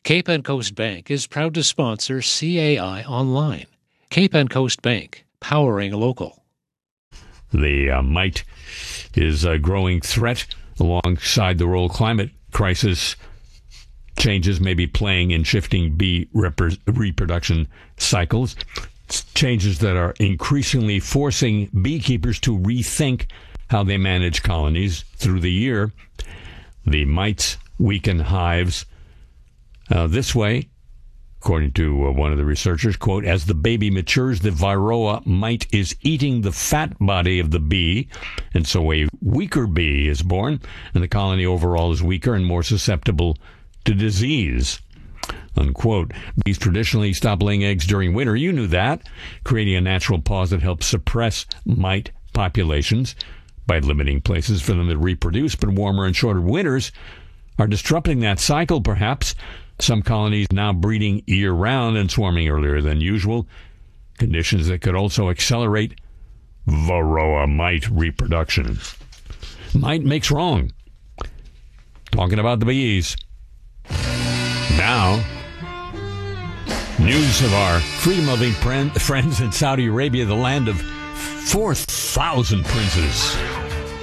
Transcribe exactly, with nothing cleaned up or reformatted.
Cape and Coast Bank is proud to sponsor C A I Online. Cape and Coast Bank, powering local. The uh, mite is a growing threat alongside the world climate crisis. Changes may be playing in shifting bee rep- reproduction cycles. Changes that are increasingly forcing beekeepers to rethink how they manage colonies through the year. The mites weaken hives uh, this way, according to uh, one of the researchers, quote, as the baby matures, the Varroa mite is eating the fat body of the bee, and so a weaker bee is born, and the colony overall is weaker and more susceptible to disease, unquote. Bees traditionally stop laying eggs during winter. You knew that, creating a natural pause that helps suppress mite populations by limiting places for them to reproduce, but warmer and shorter winters are disrupting that cycle, perhaps. Some colonies now breeding year-round and swarming earlier than usual, conditions that could also accelerate Varroa mite reproduction. Mite makes wrong. Talking about the bees. Now, news of our freedom-loving friends in Saudi Arabia, the land of four thousand princes.